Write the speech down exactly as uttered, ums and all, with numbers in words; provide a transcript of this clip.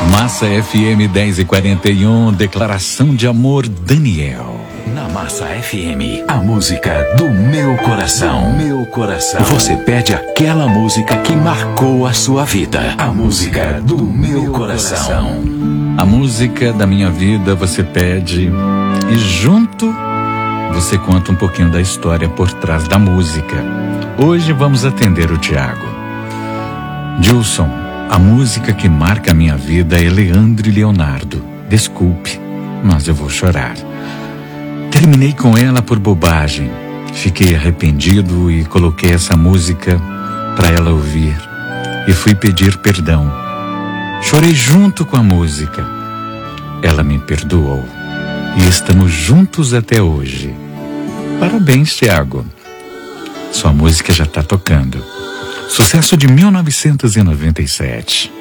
Massa F M dez e quarenta e um, declaração de amor, Daniel. Na Massa F M, a música do meu coração. Meu coração. Você pede aquela música que marcou a sua vida. A música do meu coração. A música da minha vida você pede e junto você conta um pouquinho da história por trás da música. Hoje vamos atender o Tiago. Dilson, a música que marca a minha vida é Leandro e Leonardo. Desculpe, mas eu vou chorar. Terminei com ela por bobagem. Fiquei arrependido e coloquei essa música para ela ouvir. E fui pedir perdão. Chorei junto com a música. Ela me perdoou. E estamos juntos até hoje. Parabéns, Tiago. Sua música já está tocando. Sucesso de mil novecentos e noventa e sete.